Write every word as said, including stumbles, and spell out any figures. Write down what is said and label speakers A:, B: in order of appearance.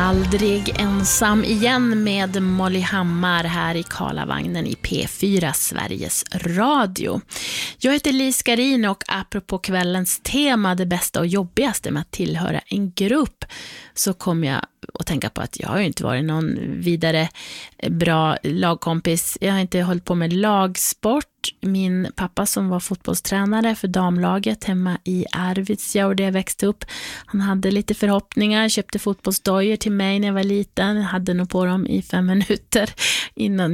A: Aldrig ensam igen med Molly Hammar här i Karlavagnen i P fyra Sveriges Radio. Jag heter Lis Garin och apropå kvällens tema, det bästa och jobbigaste med att tillhöra en grupp, så kom jag att tänka på att jag har ju inte varit någon vidare bra lagkompis. Jag har inte hållit på med lagsport. Min pappa som var fotbollstränare för damlaget hemma i Arvidsjaur där jag växte upp, han hade lite förhoppningar, köpte fotbollsdojor till mig när jag var liten. Jag hade nog på dem i fem minuter innan